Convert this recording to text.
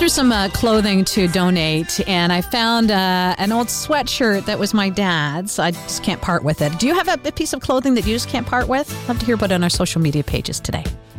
through some clothing to donate, and I found an old sweatshirt that was my dad's. I just can't part with it. Do you have a piece of clothing that you just can't part with? Love to hear about it on our social media pages today.